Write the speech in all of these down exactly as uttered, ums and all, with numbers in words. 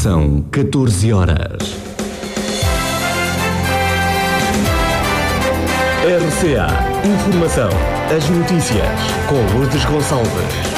São catorze horas. R C A Informação. As notícias com Lourdes Gonçalves.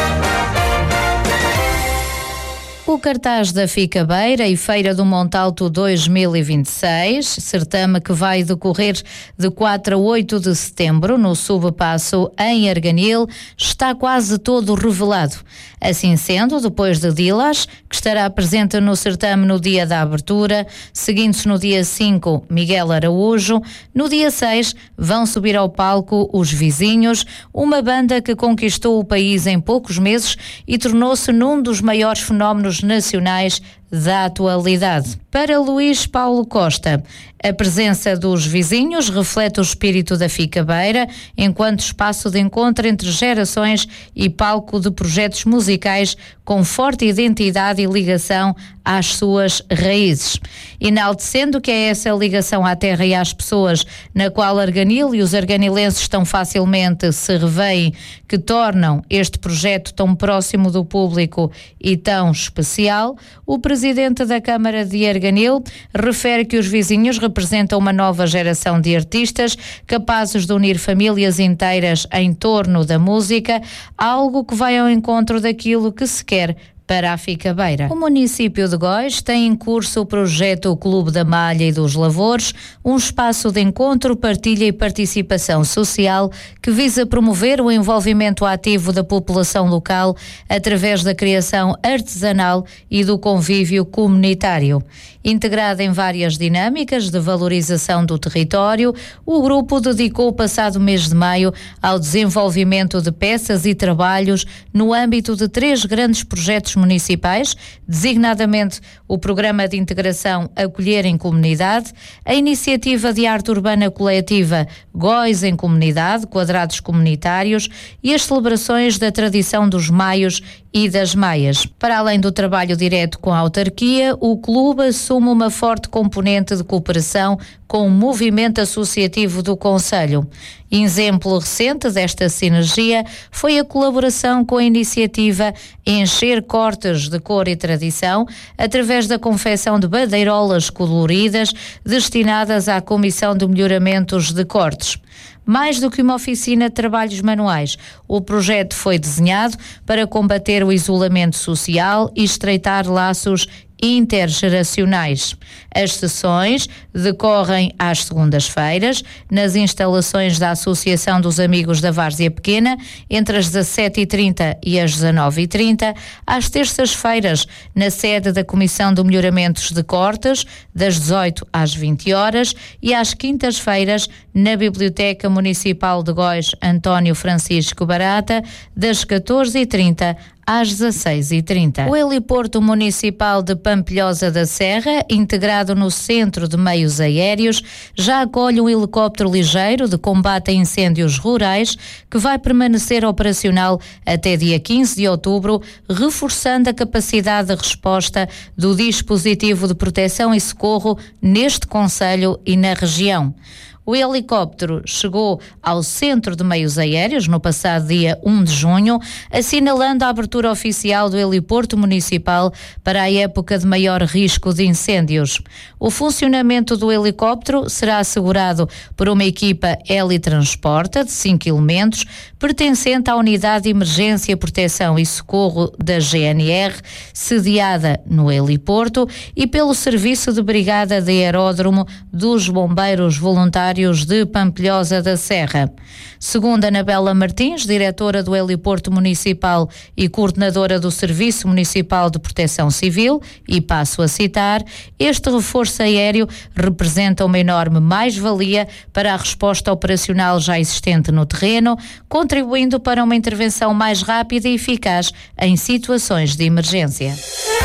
O cartaz da Ficabeira e Feira do Montalto dois mil e vinte e seis, certame que vai decorrer de quatro a oito de setembro no Subpasso em Arganil, está quase todo revelado. Assim sendo, depois de Dilas, que estará presente no certame no dia da abertura, seguindo-se no dia cinco, Miguel Araújo, no dia seis vão subir ao palco Os Vizinhos, uma banda que conquistou o país em poucos meses e tornou-se num dos maiores fenómenos nacionais da atualidade. Para Luís Paulo Costa, a presença dos Vizinhos reflete o espírito da Ficabeira, enquanto espaço de encontro entre gerações e palco de projetos musicais com forte identidade e ligação às suas raízes. Enaltecendo que é essa ligação à terra e às pessoas na qual Arganil e os arganilenses tão facilmente se revêem, que tornam este projeto tão próximo do público e tão especial, o presidente da Câmara de Arganil refere que os Vizinhos representam uma nova geração de artistas capazes de unir famílias inteiras em torno da música, algo que vai ao encontro daquilo que se quer para a Ficabeira. O município de Góis tem em curso o projeto Clube da Malha e dos Lavores, um espaço de encontro, partilha e participação social que visa promover o envolvimento ativo da população local através da criação artesanal e do convívio comunitário. Integrado em várias dinâmicas de valorização do território, o grupo dedicou o passado mês de maio ao desenvolvimento de peças e trabalhos no âmbito de três grandes projetos municipais, designadamente o Programa de Integração Acolher em Comunidade, a Iniciativa de Arte Urbana Coletiva Góis em Comunidade, Quadrados Comunitários e as celebrações da tradição dos Maios e das Maias. Para além do trabalho direto com a autarquia, o clube assume uma forte componente de cooperação com o movimento associativo do concelho. Exemplo recente desta sinergia foi a colaboração com a iniciativa Encher Cortes de Cor e Tradição, através da confecção de bandeirolas coloridas destinadas à Comissão de Melhoramentos de Cortes. Mais do que uma oficina de trabalhos manuais, o projeto foi desenhado para combater o isolamento social e estreitar laços intergeracionais. As sessões decorrem às segundas-feiras, nas instalações da Associação dos Amigos da Várzea Pequena, entre as dezassete e trinta e as dezanove e trinta, às terças-feiras, na sede da Comissão de Melhoramentos de Cortes, das dezoito às vinte horas, e às quintas-feiras, na Biblioteca Municipal de Góis António Francisco Barata, das catorze e trinta às dezasseis e trinta. O heliporto municipal de Pampilhosa da Serra, integrado no Centro de Meios Aéreos, já acolhe um helicóptero ligeiro de combate a incêndios rurais que vai permanecer operacional até dia quinze de outubro, reforçando a capacidade de resposta do dispositivo de proteção e socorro neste concelho e na região. O helicóptero chegou ao Centro de Meios Aéreos no passado dia um de junho, assinalando a abertura oficial do heliporto municipal para a época de maior risco de incêndios. O funcionamento do helicóptero será assegurado por uma equipa helitransporta de cinco elementos, pertencente à Unidade de Emergência, Proteção e Socorro da G N R, sediada no heliporto, e pelo Serviço de Brigada de Aeródromo dos Bombeiros Voluntários de Pampilhosa da Serra. Segundo Anabela Martins, diretora do Heliporto Municipal e coordenadora do Serviço Municipal de Proteção Civil, e passo a citar, este reforço aéreo representa uma enorme mais-valia para a resposta operacional já existente no terreno, contribuindo para uma intervenção mais rápida e eficaz em situações de emergência.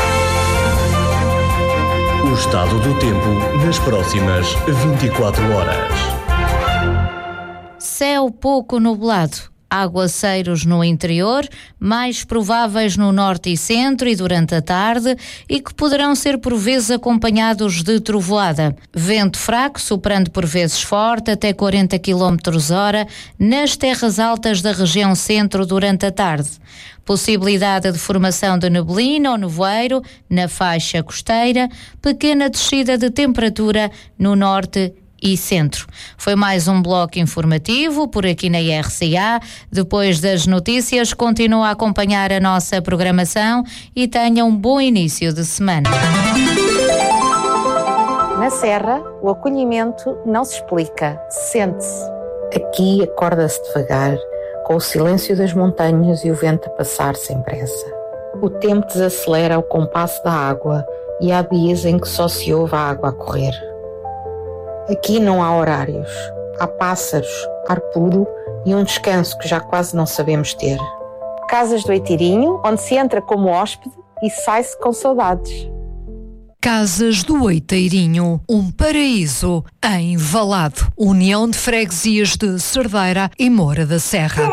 O estado do tempo nas próximas vinte e quatro horas. Céu pouco nublado. Aguaceiros no interior, mais prováveis no norte e centro e durante a tarde, e que poderão ser por vezes acompanhados de trovoada. Vento fraco, soprando por vezes forte, até quarenta quilómetros hora, nas terras altas da região centro durante a tarde. Possibilidade de formação de neblina ou nevoeiro na faixa costeira, pequena descida de temperatura no norte e centro. Foi mais um bloco informativo por aqui na R C A. Depois das notícias, continua a acompanhar a nossa programação e tenha um bom início de semana. Na Serra, o acolhimento não se explica, sente-se. Aqui acorda-se devagar, com o silêncio das montanhas e o vento a passar sem pressa. O tempo desacelera ao compasso da água e há dias em que só se ouve a água a correr. Aqui não há horários, há pássaros, ar puro e um descanso que já quase não sabemos ter. Casas do Oitirinho, onde se entra como hóspede e sai-se com saudades. Casas do Oiteirinho, um paraíso em Valado, União de Freguesias de Cerdeira e Moura da Serra.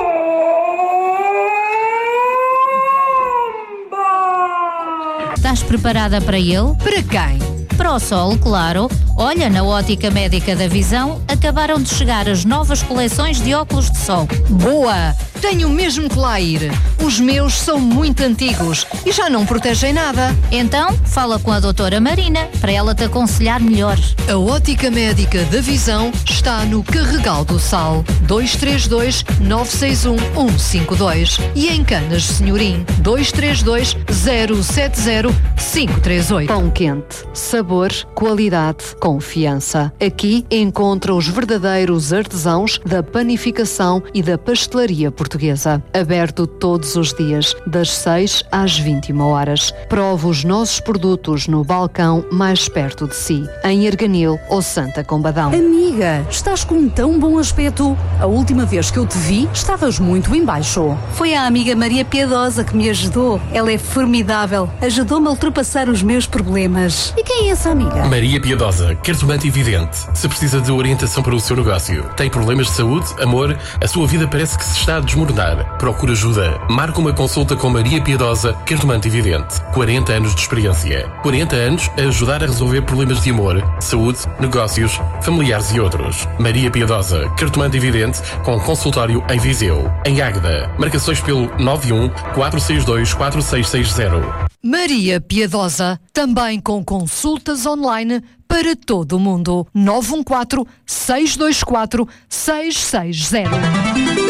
Estás preparada para ele? Para quem? Para o sol, claro. Olha, na Ótica Médica da Visão acabaram de chegar as novas coleções de óculos de sol. Boa! Tenho mesmo que lá ir. Os meus são muito antigos e já não protegem nada. Então, fala com a doutora Marina para ela te aconselhar melhor. A Ótica Médica da Visão está no Carregal do Sal, dois três dois, nove seis um, um cinco dois, e em Canas de Senhorim, dois três dois, zero sete zero, cinco três oito. Pão quente, sabor, qualidade, confiança. Aqui encontra os verdadeiros artesãos da panificação e da pastelaria portuguesa. Aberto todos os dias, das seis às vinte e uma horas. Prova os nossos produtos no balcão mais perto de si, em Arganil ou Santa Combadão. Amiga, estás com tão bom aspecto. A última vez que eu te vi, estavas muito em baixo. Foi a amiga Maria Piedosa que me ajudou. Ela é formidável. Ajudou-me a ultrapassar os meus problemas. E quem é essa amiga? Maria Piedosa, cartomante evidente. Se precisa de orientação para o seu negócio, tem problemas de saúde, amor, a sua vida parece que se está a desmoronar. Procura ajuda. Marca uma consulta com Maria Piedosa, cartomante evidente. quarenta anos de experiência. quarenta anos a ajudar a resolver problemas de amor, saúde, negócios, familiares e outros. Maria Piedosa, cartomante evidente, com consultório em Viseu. Em Águeda. Marcações pelo nove um, quatro seis dois, quatro seis seis zero. Maria Piedosa, também com consultas online para todo o mundo. nove um quatro, seis dois quatro, seis seis zero.